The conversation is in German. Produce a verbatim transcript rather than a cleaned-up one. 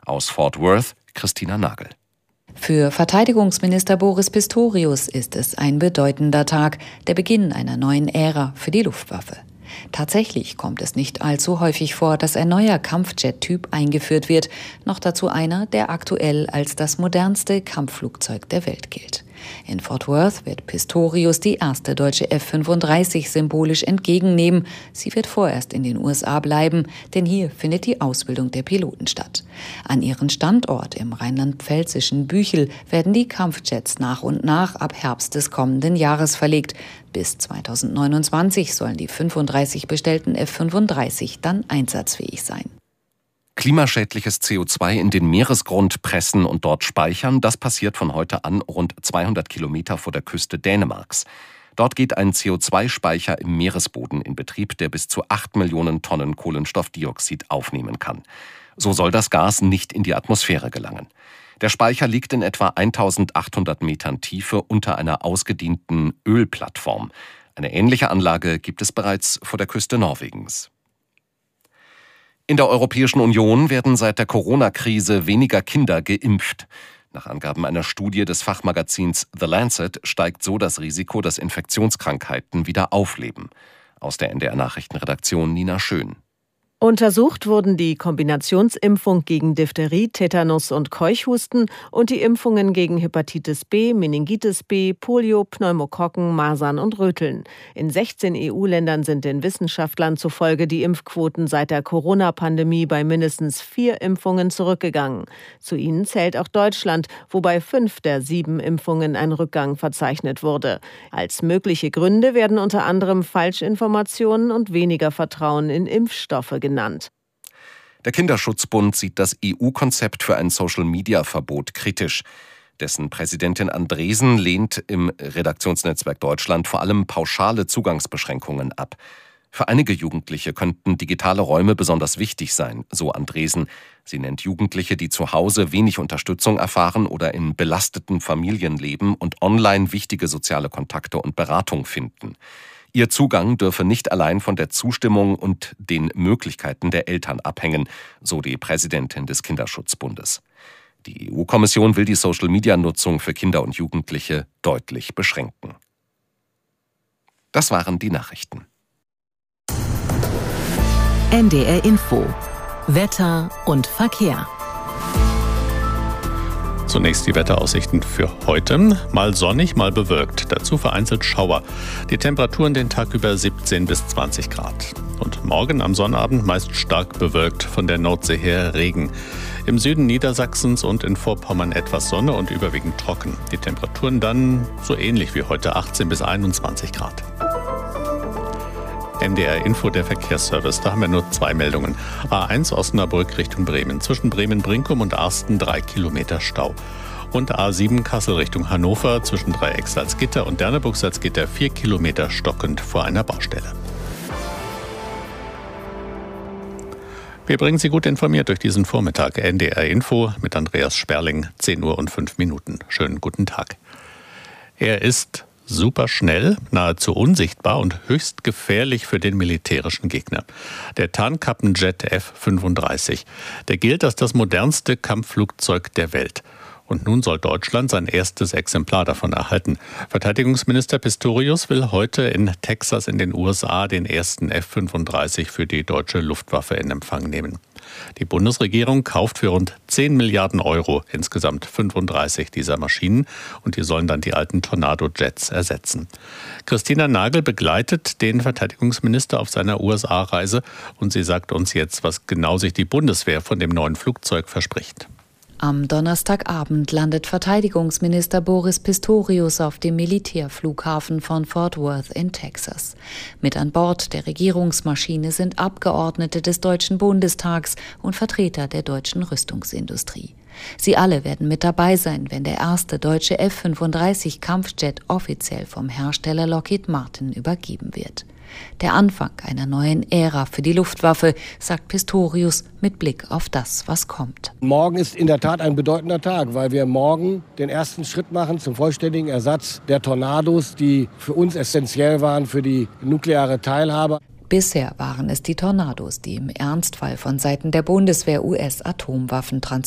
Aus Fort Worth, Christina Nagel. Für Verteidigungsminister Boris Pistorius ist es ein bedeutender Tag, der Beginn einer neuen Ära für die Luftwaffe. Tatsächlich kommt es nicht allzu häufig vor, dass ein neuer Kampfjet-Typ eingeführt wird, noch dazu einer, der aktuell als das modernste Kampfflugzeug der Welt gilt. In Fort Worth wird Pistorius die erste deutsche F fünfunddreißig symbolisch entgegennehmen. Sie wird vorerst in den U S A bleiben, denn hier findet die Ausbildung der Piloten statt. An ihren Standort im rheinland-pfälzischen Büchel werden die Kampfjets nach und nach ab Herbst des kommenden Jahres verlegt. Bis zweitausendneunundzwanzig sollen die fünfunddreißig bestellten F fünfunddreißig dann einsatzfähig sein. Klimaschädliches C O zwei in den Meeresgrund pressen und dort speichern, das passiert von heute an rund zweihundert Kilometer vor der Küste Dänemarks. Dort geht ein C O zwei Speicher im Meeresboden in Betrieb, der bis zu acht Millionen Tonnen Kohlenstoffdioxid aufnehmen kann. So soll das Gas nicht in die Atmosphäre gelangen. Der Speicher liegt in etwa eintausendachthundert Metern Tiefe unter einer ausgedienten Ölplattform. Eine ähnliche Anlage gibt es bereits vor der Küste Norwegens. In der Europäischen Union werden seit der Corona-Krise weniger Kinder geimpft. Nach Angaben einer Studie des Fachmagazins The Lancet steigt so das Risiko, dass Infektionskrankheiten wieder aufleben. Aus der N D R-Nachrichtenredaktion Nina Schön. Untersucht wurden die Kombinationsimpfung gegen Diphtherie, Tetanus und Keuchhusten und die Impfungen gegen Hepatitis B, Meningitis B, Polio, Pneumokokken, Masern und Röteln. In sechzehn E U-Ländern sind den Wissenschaftlern zufolge die Impfquoten seit der Corona-Pandemie bei mindestens vier Impfungen zurückgegangen. Zu ihnen zählt auch Deutschland, wo bei fünf der sieben Impfungen ein Rückgang verzeichnet wurde. Als mögliche Gründe werden unter anderem Falschinformationen und weniger Vertrauen in Impfstoffe genannt. Genannt. Der Kinderschutzbund sieht das E U-Konzept für ein Social-Media-Verbot kritisch. Dessen Präsidentin Andresen lehnt im Redaktionsnetzwerk Deutschland vor allem pauschale Zugangsbeschränkungen ab. Für einige Jugendliche könnten digitale Räume besonders wichtig sein, so Andresen. Sie nennt Jugendliche, die zu Hause wenig Unterstützung erfahren oder in belasteten Familien leben und online wichtige soziale Kontakte und Beratung finden. Ihr Zugang dürfe nicht allein von der Zustimmung und den Möglichkeiten der Eltern abhängen, so die Präsidentin des Kinderschutzbundes. Die E U-Kommission will die Social-Media-Nutzung für Kinder und Jugendliche deutlich beschränken. Das waren die Nachrichten. N D R Info. Wetter und Verkehr. Zunächst die Wetteraussichten für heute. Mal sonnig, mal bewölkt. Dazu vereinzelt Schauer. Die Temperaturen den Tag über siebzehn bis zwanzig Grad. Und morgen am Sonnabend meist stark bewölkt, von der Nordsee her Regen. Im Süden Niedersachsens und in Vorpommern etwas Sonne und überwiegend trocken. Die Temperaturen dann so ähnlich wie heute achtzehn bis einundzwanzig Grad. N D R Info, der Verkehrsservice. Da haben wir nur zwei Meldungen. A eins Osnabrück Richtung Bremen. Zwischen Bremen-Brinkum und Arsten drei Kilometer Stau. Und A sieben Kassel Richtung Hannover. Zwischen Dreieck-Salzgitter und Derneburg-Salzgitter vier Kilometer stockend vor einer Baustelle. Wir bringen Sie gut informiert durch diesen Vormittag. N D R Info mit Andreas Sperling. zehn Uhr und fünf Minuten. Schönen guten Tag. Er ist super schnell, nahezu unsichtbar und höchst gefährlich für den militärischen Gegner. Der Tarnkappenjet F fünfunddreißig. Der gilt als das modernste Kampfflugzeug der Welt. Und nun soll Deutschland sein erstes Exemplar davon erhalten. Verteidigungsminister Pistorius will heute in Texas in den U S A den ersten F fünfunddreißig für die deutsche Luftwaffe in Empfang nehmen. Die Bundesregierung kauft für rund zehn Milliarden Euro insgesamt fünfunddreißig dieser Maschinen und die sollen dann die alten Tornado-Jets ersetzen. Christina Nagel begleitet den Verteidigungsminister auf seiner U S A-Reise und sie sagt uns jetzt, was genau sich die Bundeswehr von dem neuen Flugzeug verspricht. Am Donnerstagabend landet Verteidigungsminister Boris Pistorius auf dem Militärflughafen von Fort Worth in Texas. Mit an Bord der Regierungsmaschine sind Abgeordnete des Deutschen Bundestags und Vertreter der deutschen Rüstungsindustrie. Sie alle werden mit dabei sein, wenn der erste deutsche F fünfunddreißig Kampfjet offiziell vom Hersteller Lockheed Martin übergeben wird. Der Anfang einer neuen Ära für die Luftwaffe, sagt Pistorius mit Blick auf das, was kommt. Morgen ist in der Tat ein bedeutender Tag, weil wir morgen den ersten Schritt machen zum vollständigen Ersatz der Tornados, die für uns essentiell waren für die nukleare Teilhabe. Bisher waren es die Tornados, die im Ernstfall von Seiten der Bundeswehr U S-Atomwaffen transportieren.